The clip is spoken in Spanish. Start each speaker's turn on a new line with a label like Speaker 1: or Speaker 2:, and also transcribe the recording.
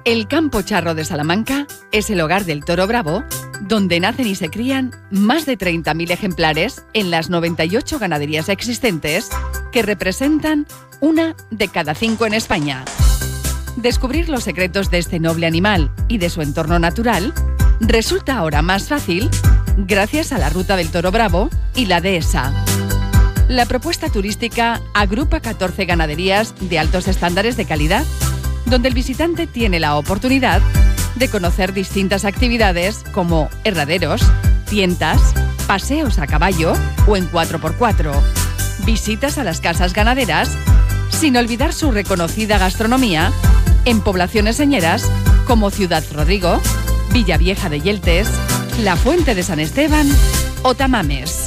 Speaker 1: El Campo Charro de Salamanca es el hogar del toro bravo, donde nacen y se crían más de 30.000 ejemplares en las 98 ganaderías existentes, que representan 1 de cada 5 en España. Descubrir los secretos de este noble animal y de su entorno natural resulta ahora más fácil gracias a la Ruta del Toro Bravo y la Dehesa. La propuesta turística agrupa 14 ganaderías de altos estándares de calidad, donde el visitante tiene la oportunidad de conocer distintas actividades como herraderos, tientas, paseos a caballo o en 4x4, visitas a las casas ganaderas, sin olvidar su reconocida gastronomía en poblaciones señeras como Ciudad Rodrigo, Villavieja de Yeltes, La Fuente de San Esteban o Tamames.